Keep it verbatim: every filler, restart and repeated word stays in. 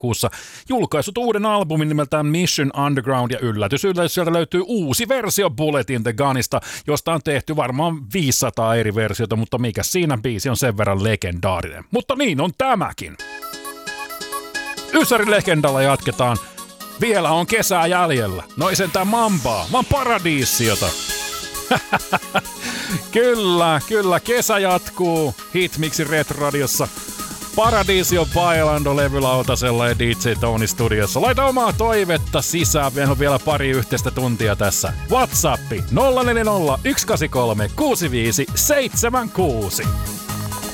elokuussa julkaisut uuden albumin nimeltään Mission Underground, ja yllätys, yllätys, sieltä löytyy uusi versio Bullet in the Gunista, josta on tehty varmaan viisisataa eri versiota, mutta mikä siinä, biisi on sen verran legendaarinen. Mutta niin on tämäkin. Ysärin legendalla jatketaan. Vielä on kesää jäljellä. No ei sentään mambaa, vaan paradiisiota. Kyllä, kyllä, kesä jatkuu. Hitmixin Retro-radiossa. Paradiisio Bailando-levylautasella ja D J Tony studiossa. Laita omaa toivetta sisään, meillä on vielä pari yhteistä tuntia tässä. WhatsApp nolla neljä nolla yksi kahdeksan kolme kuusi viisi seitsemän kuusi.